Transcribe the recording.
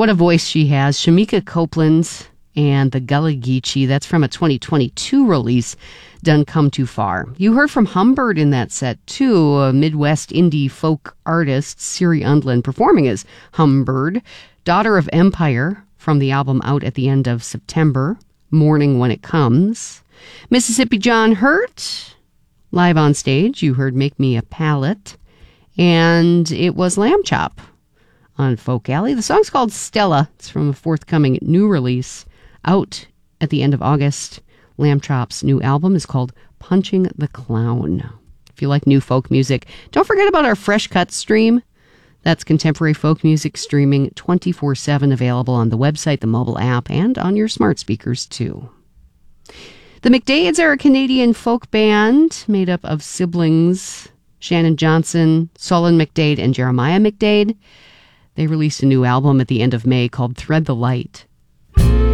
What a voice she has. Shamika Copeland and the Gullah Geechee. That's from a 2022 release, Done Come Too Far. You heard from Humbird in that set, too, a Midwest indie folk artist, Siri Undland, performing as Humbird, Daughter of Empire, from the album out at the end of September, Morning When It Comes. Mississippi John Hurt, live on stage. You heard Make Me a Palette. And it was Lamb Chop on Folk Alley. The song's called Stella. It's from a forthcoming new release out at the end of August. Lamb Chop's new album is called Punching the Clown. If you like new folk music, don't forget about our Fresh Cut stream. That's contemporary folk music streaming 24/7, available on the website, the mobile app, and on your smart speakers, too. The McDades are a Canadian folk band made up of siblings Shannon Johnson, Solon McDade, and Jeremiah McDade. They released a new album at the end of May called Thread the Light.